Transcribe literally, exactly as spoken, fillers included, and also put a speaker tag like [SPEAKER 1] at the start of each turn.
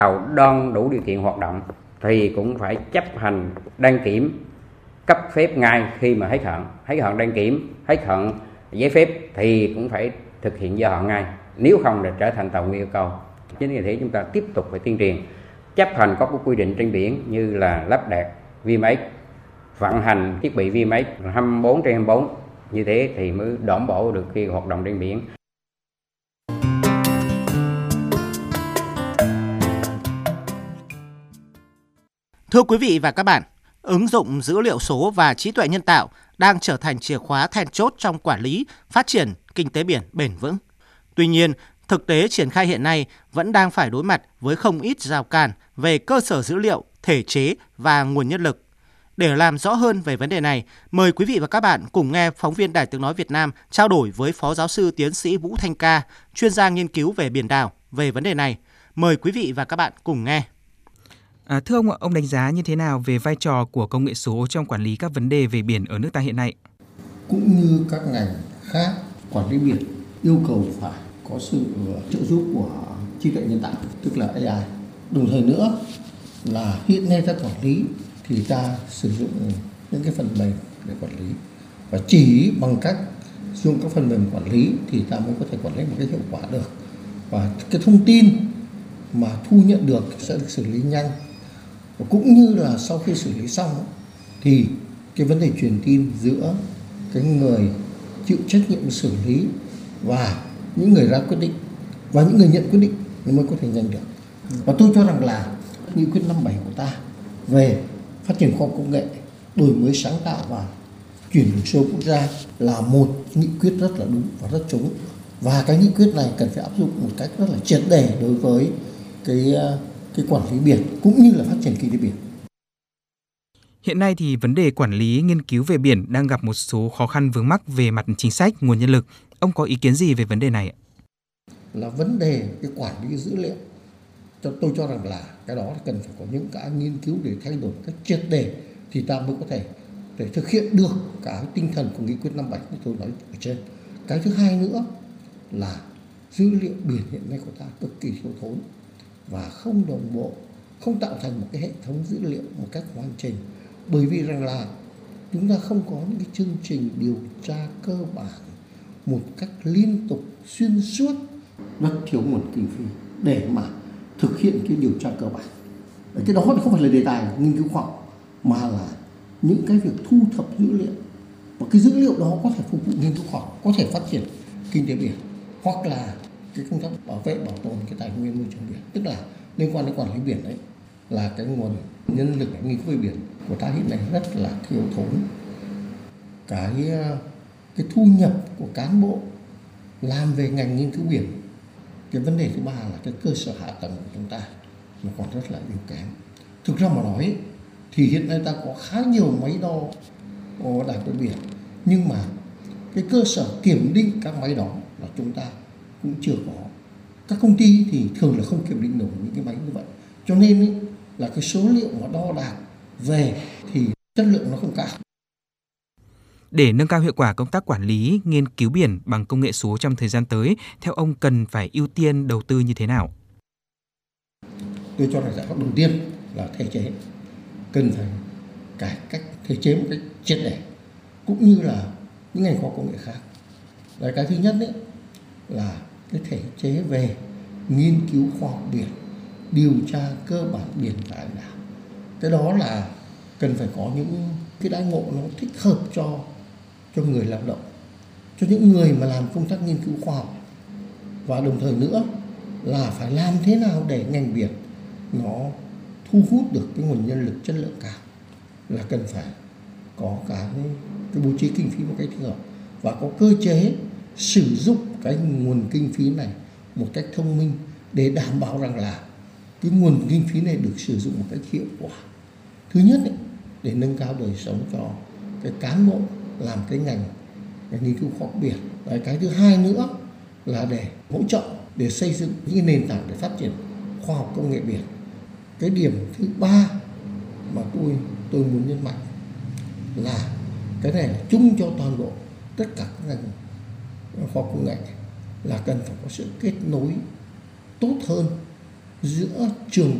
[SPEAKER 1] tàu đoan đủ điều kiện hoạt động thì cũng phải chấp hành đăng kiểm cấp phép ngay khi mà hết hạn, hết hạn đăng kiểm, hết hạn giấy phép thì cũng phải thực hiện gia hạn ngay, nếu không là trở thành tàu nguyên yêu cầu. Chính vì thế chúng ta tiếp tục phải tuyên truyền chấp hành các quy định trên biển như là lắp đặt vê em ích, vận hành thiết bị vê em ích hai mươi bốn trên hai mươi bốn, như thế thì mới đảm bảo được khi hoạt động trên biển.
[SPEAKER 2] Thưa quý vị và các bạn, ứng dụng dữ liệu số và trí tuệ nhân tạo đang trở thành chìa khóa then chốt trong quản lý, phát triển kinh tế biển bền vững. Tuy nhiên, thực tế triển khai hiện nay vẫn đang phải đối mặt với không ít rào cản về cơ sở dữ liệu, thể chế và nguồn nhân lực. Để làm rõ hơn về vấn đề này, mời quý vị và các bạn cùng nghe phóng viên Đài Tiếng nói Việt Nam trao đổi với Phó Giáo sư Tiến sĩ Vũ Thanh Ca, chuyên gia nghiên cứu về biển đảo về vấn đề này. Mời quý vị và các bạn cùng nghe.
[SPEAKER 3] À, thưa ông, ông đánh giá như thế nào về vai trò của công nghệ số trong quản lý các vấn đề về biển ở nước ta hiện nay?
[SPEAKER 4] Cũng như các ngành khác, quản lý biển yêu cầu phải có sự trợ giúp của trí tuệ nhân tạo, tức là a i. Đồng thời nữa là hiện nay ta quản lý thì ta sử dụng những cái phần mềm để quản lý, và chỉ bằng cách dùng các phần mềm quản lý thì ta mới có thể quản lý một cái hiệu quả được, và cái thông tin mà thu nhận được sẽ được xử lý nhanh. Và cũng như là sau khi xử lý xong thì cái vấn đề truyền tin giữa cái người chịu trách nhiệm xử lý và những người ra quyết định và những người nhận quyết định nó mới có thể nhanh được. Và tôi cho rằng là nghị quyết năm bảy của ta về phát triển khoa học công nghệ, đổi mới sáng tạo và chuyển đổi số quốc gia là một nghị quyết rất là đúng và rất trúng. Và cái nghị quyết này cần phải áp dụng một cách rất là triệt để đối với cái cái quản lý biển cũng như là phát triển kinh tế biển.
[SPEAKER 3] Hiện nay thì vấn đề quản lý nghiên cứu về biển đang gặp một số khó khăn vướng mắc về mặt chính sách, nguồn nhân lực. Ông có ý kiến gì về vấn đề này ạ?
[SPEAKER 4] Là vấn đề cái quản lý dữ liệu. Tôi cho rằng là cái đó cần phải có những cái nghiên cứu để thay đổi cách triệt để thì ta mới có thể để thực hiện được cái tinh thần của nghị quyết năm bảy như tôi nói ở trên. Cái thứ hai nữa là dữ liệu biển hiện nay của ta cực kỳ thiếu thốn và không đồng bộ, không tạo thành một cái hệ thống dữ liệu một cách hoàn chỉnh, bởi vì rằng là chúng ta không có những cái chương trình điều tra cơ bản một cách liên tục xuyên suốt, rất thiếu nguồn kinh phí để mà thực hiện cái điều tra cơ bản. Cái đó không phải là đề tài nghiên cứu khoa học mà là những cái việc thu thập dữ liệu, và cái dữ liệu đó có thể phục vụ nghiên cứu khoa học, có thể phát triển kinh tế biển, hoặc là cái công tác bảo vệ bảo tồn cái tài nguyên môi trường biển, tức là liên quan đến quản lý biển đấy, là cái nguồn nhân lực nghiên cứu về biển của ta hiện nay rất là thiếu thốn. Cái cái thu nhập của cán bộ làm về ngành nghiên cứu biển. Cái vấn đề thứ ba là cái cơ sở hạ tầng của chúng ta nó còn rất là yếu kém. Thực ra mà nói thì hiện nay ta có khá nhiều máy đo đạc trên biển, nhưng mà cái cơ sở kiểm định các máy đó là chúng ta cũng chưa có. Các công ty thì thường là không kiểm định nổi những cái máy như vậy, cho nên ấy, là cái số liệu mà đo đạc về thì chất lượng nó không cao.
[SPEAKER 3] Để nâng cao hiệu quả công tác quản lý, nghiên cứu biển bằng công nghệ số trong thời gian tới, theo ông cần phải ưu tiên đầu tư như thế nào?
[SPEAKER 4] Tôi cho là giải pháp đầu tiên là thể chế, cần phải cải cách thể chế một cách triệt để, cũng như là những ngành khoa học công nghệ khác. Và cái thứ nhất ấy, là cái thể chế về nghiên cứu khoa học biển, điều tra cơ bản biển và hải đảo. Cái đó là cần phải có những cái đãi ngộ nó thích hợp cho cho người lao động, cho những người mà làm công tác nghiên cứu khoa học. Và đồng thời nữa là phải làm thế nào để ngành biển nó thu hút được cái nguồn nhân lực chất lượng cao, là cần phải có cái, cái bố trí kinh phí một cách thích hợp và có cơ chế sử dụng cái nguồn kinh phí này một cách thông minh để đảm bảo rằng là cái nguồn kinh phí này được sử dụng một cách hiệu quả. Thứ nhất ấy, để nâng cao đời sống cho cái cán bộ làm cái ngành, ngành nghiên cứu khoa học biển. Và cái thứ hai nữa là để hỗ trợ để xây dựng những nền tảng để phát triển khoa học công nghệ biển. Cái điểm thứ ba mà tôi tôi muốn nhấn mạnh là cái này là chung cho toàn bộ tất cả các ngành khoa học công nghệ, là cần phải có sự kết nối tốt hơn giữa trường